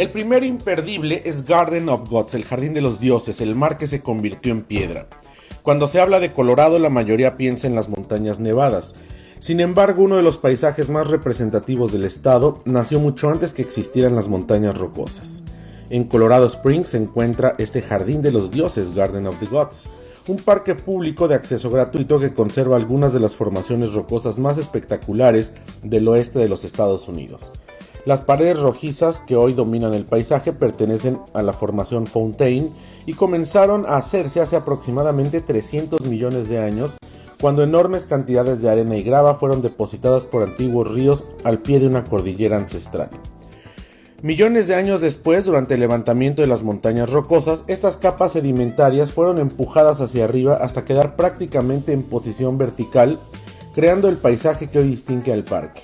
El primer imperdible es Garden of Gods, el jardín de los dioses, el mar que se convirtió en piedra. Cuando se habla de Colorado, la mayoría piensa en las montañas nevadas. Sin embargo, uno de los paisajes más representativos del estado nació mucho antes que existieran las montañas rocosas. En Colorado Springs se encuentra este jardín de los dioses, Garden of the Gods, un parque público de acceso gratuito que conserva algunas de las formaciones rocosas más espectaculares del oeste de los Estados Unidos. Las paredes rojizas que hoy dominan el paisaje pertenecen a la formación Fontaine y comenzaron a hacerse hace aproximadamente 300 millones de años, cuando enormes cantidades de arena y grava fueron depositadas por antiguos ríos al pie de una cordillera ancestral. Millones de años después, durante el levantamiento de las montañas rocosas, estas capas sedimentarias fueron empujadas hacia arriba hasta quedar prácticamente en posición vertical, creando el paisaje que hoy distingue al parque.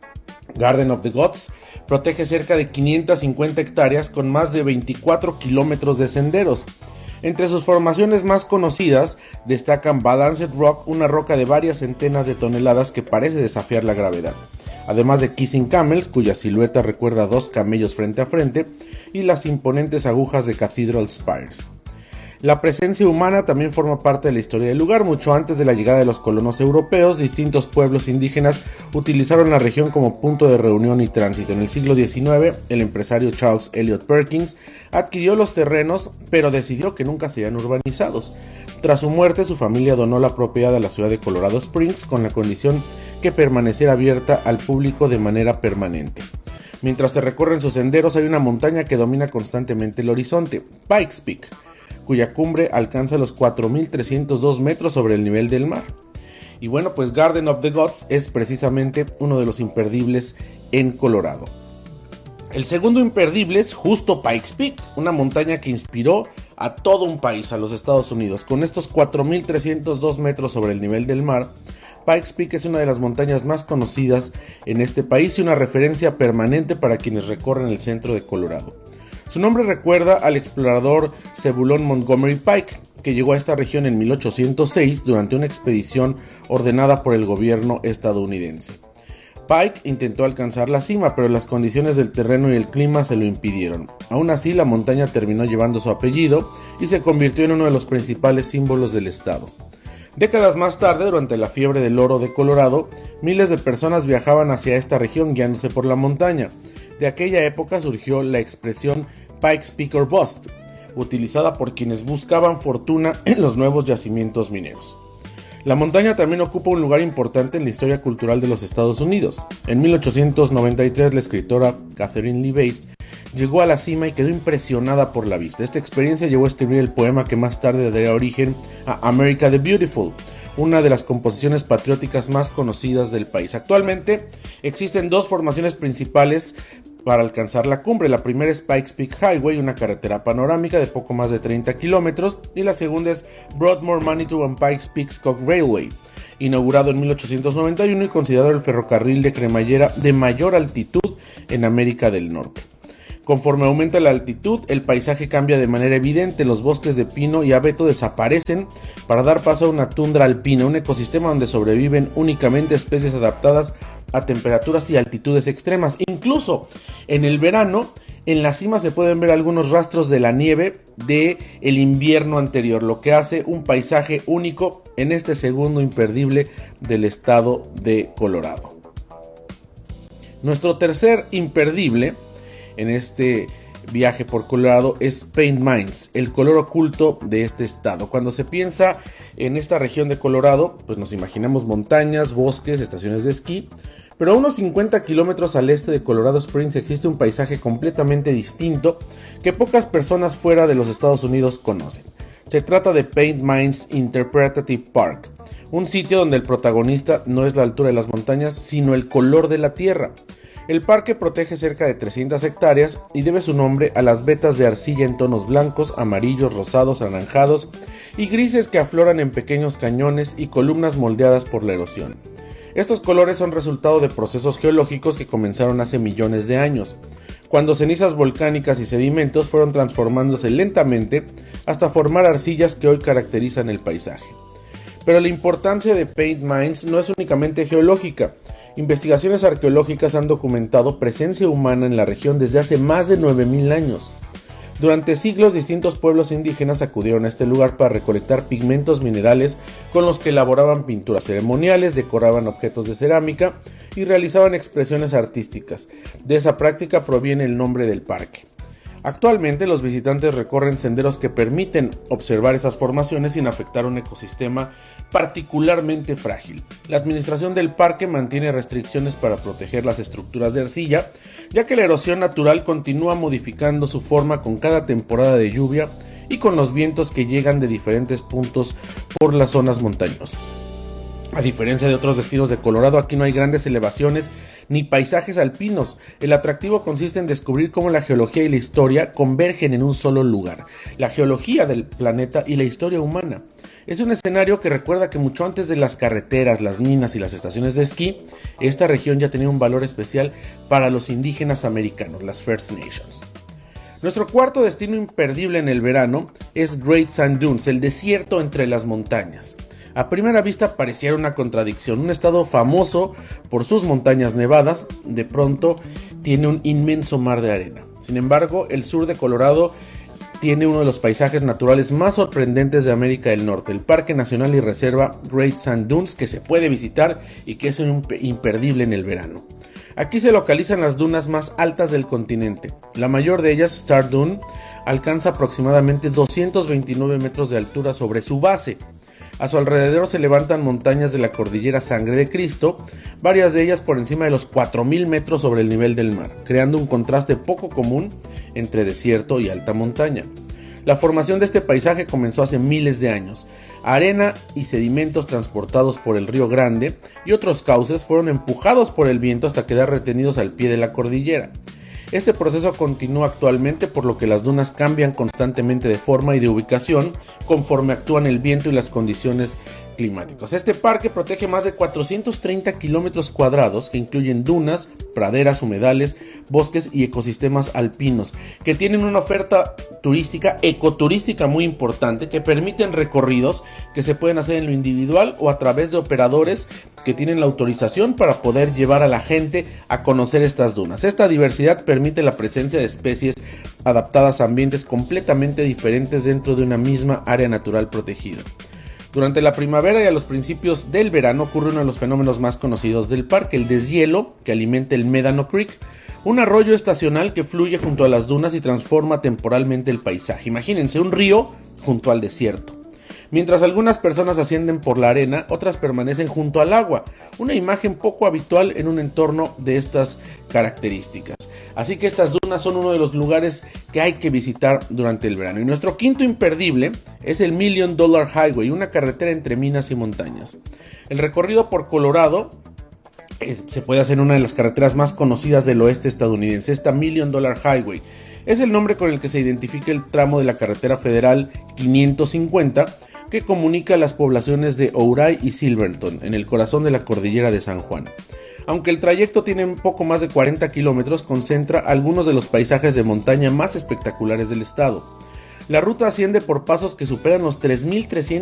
Garden of the Gods protege cerca de 550 hectáreas con más de 24 kilómetros de senderos. Entre sus formaciones más conocidas destacan Balanced Rock, una roca de varias centenas de toneladas que parece desafiar la gravedad, además de Kissing Camels, cuya silueta recuerda a dos camellos frente a frente, y las imponentes agujas de Cathedral Spires. La presencia humana también forma parte de la historia del lugar. Mucho antes de la llegada de los colonos europeos, distintos pueblos indígenas utilizaron la región como punto de reunión y tránsito. En el siglo XIX, el empresario Charles Eliot Perkins adquirió los terrenos, pero decidió que nunca serían urbanizados. Tras su muerte, su familia donó la propiedad a la ciudad de Colorado Springs con la condición que permaneciera abierta al público de manera permanente. Mientras se recorren sus senderos, hay una montaña que domina constantemente el horizonte, Pikes Peak, cuya cumbre alcanza los 4.302 metros sobre el nivel del mar. Y bueno, pues Garden of the Gods es precisamente uno de los imperdibles en Colorado. El segundo imperdible es justo Pikes Peak, una montaña que inspiró a todo un país, a los Estados Unidos. Con estos 4.302 metros sobre el nivel del mar, Pikes Peak es una de las montañas más conocidas en este país y una referencia permanente para quienes recorren el centro de Colorado. Su nombre recuerda al explorador Zebulon Montgomery Pike, que llegó a esta región en 1806 durante una expedición ordenada por el gobierno estadounidense. Pike intentó alcanzar la cima, pero las condiciones del terreno y el clima se lo impidieron. Aún así, la montaña terminó llevando su apellido y se convirtió en uno de los principales símbolos del estado. Décadas más tarde, durante la fiebre del oro de Colorado, miles de personas viajaban hacia esta región guiándose por la montaña. De aquella época surgió la expresión Pikes Peak or Bust, utilizada por quienes buscaban fortuna en los nuevos yacimientos mineros. La montaña también ocupa un lugar importante en la historia cultural de los Estados Unidos. En 1893, la escritora Catherine Lee Bates llegó a la cima y quedó impresionada por la vista. Esta experiencia llevó a escribir el poema que más tarde daría origen a America the Beautiful, una de las composiciones patrióticas más conocidas del país. Actualmente existen dos formaciones principales para alcanzar la cumbre. La primera es Pikes Peak Highway, una carretera panorámica de poco más de 30 kilómetros, y la segunda es Broadmoor, Manitou and Pikes Peak Scott Railway, inaugurado en 1891 y considerado el ferrocarril de cremallera de mayor altitud en América del Norte. Conforme aumenta la altitud, el paisaje cambia de manera evidente. Los bosques de pino y abeto desaparecen para dar paso a una tundra alpina, un ecosistema donde sobreviven únicamente especies adaptadas a temperaturas y altitudes extremas. Incluso en el verano, en la cima se pueden ver algunos rastros de la nieve del invierno anterior, lo que hace un paisaje único en este segundo imperdible del estado de Colorado. Nuestro tercer imperdible en este viaje por Colorado es Paint Mines, el color oculto de este estado. Cuando se piensa en esta región de Colorado, pues nos imaginamos montañas, bosques, estaciones de esquí, pero a unos 50 kilómetros al este de Colorado Springs existe un paisaje completamente distinto que pocas personas fuera de los Estados Unidos conocen. Se trata de Paint Mines Interpretative Park, un sitio donde el protagonista no es la altura de las montañas, sino el color de la tierra. El parque protege cerca de 300 hectáreas y debe su nombre a las vetas de arcilla en tonos blancos, amarillos, rosados, anaranjados y grises que afloran en pequeños cañones y columnas moldeadas por la erosión. Estos colores son resultado de procesos geológicos que comenzaron hace millones de años, cuando cenizas volcánicas y sedimentos fueron transformándose lentamente hasta formar arcillas que hoy caracterizan el paisaje. Pero la importancia de Paint Mines no es únicamente geológica. Investigaciones arqueológicas han documentado presencia humana en la región desde hace más de 9000 años. Durante siglos, distintos pueblos indígenas acudieron a este lugar para recolectar pigmentos minerales con los que elaboraban pinturas ceremoniales, decoraban objetos de cerámica y realizaban expresiones artísticas. De esa práctica proviene el nombre del parque. Actualmente, los visitantes recorren senderos que permiten observar esas formaciones sin afectar un ecosistema particularmente frágil. La administración del parque mantiene restricciones para proteger las estructuras de arcilla, ya que la erosión natural continúa modificando su forma con cada temporada de lluvia y con los vientos que llegan de diferentes puntos por las zonas montañosas. A diferencia de otros destinos de Colorado, aquí no hay grandes elevaciones ni paisajes alpinos. El atractivo consiste en descubrir cómo la geología y la historia convergen en un solo lugar, la geología del planeta y la historia humana. Es un escenario que recuerda que mucho antes de las carreteras, las minas y las estaciones de esquí, esta región ya tenía un valor especial para los indígenas americanos, las First Nations. Nuestro cuarto destino imperdible en el verano es Great Sand Dunes, el desierto entre las montañas. A primera vista pareciera una contradicción. Un estado famoso por sus montañas nevadas, de pronto tiene un inmenso mar de arena. Sin embargo, el sur de Colorado tiene uno de los paisajes naturales más sorprendentes de América del Norte, el Parque Nacional y Reserva Great Sand Dunes, que se puede visitar y que es un imperdible en el verano. Aquí se localizan las dunas más altas del continente. La mayor de ellas, Star Dune, alcanza aproximadamente 229 metros de altura sobre su base. A su alrededor se levantan montañas de la cordillera Sangre de Cristo, varias de ellas por encima de los 4000 metros sobre el nivel del mar, creando un contraste poco común entre desierto y alta montaña. La formación de este paisaje comenzó hace miles de años. Arena y sedimentos transportados por el Río Grande y otros cauces fueron empujados por el viento hasta quedar retenidos al pie de la cordillera. Este proceso continúa actualmente, por lo que las dunas cambian constantemente de forma y de ubicación conforme actúan el viento y las condiciones climáticas. Este parque protege más de 430 kilómetros cuadrados que incluyen dunas, praderas, humedales, bosques y ecosistemas alpinos, que tienen una oferta turística, ecoturística muy importante, que permiten recorridos que se pueden hacer en lo individual o a través de operadores que tienen la autorización para poder llevar a la gente a conocer estas dunas. Esta diversidad permite la presencia de especies adaptadas a ambientes completamente diferentes dentro de una misma área natural protegida. Durante la primavera y a los principios del verano ocurre uno de los fenómenos más conocidos del parque, el deshielo que alimenta el Medano Creek, un arroyo estacional que fluye junto a las dunas y transforma temporalmente el paisaje. Imagínense un río junto al desierto. Mientras algunas personas ascienden por la arena, otras permanecen junto al agua, una imagen poco habitual en un entorno de estas características. Así que estas dunas son uno de los lugares que hay que visitar durante el verano. Y nuestro quinto imperdible es el $1 Million Highway, una carretera entre minas y montañas. El recorrido por Colorado se puede hacer en una de las carreteras más conocidas del oeste estadounidense, esta $1 Million Highway. Es el nombre con el que se identifica el tramo de la carretera federal 550 que comunica las poblaciones de Ouray y Silverton, en el corazón de la cordillera de San Juan. Aunque el trayecto tiene un poco más de 40 kilómetros, concentra algunos de los paisajes de montaña más espectaculares del estado. La ruta asciende por pasos que superan los 3.300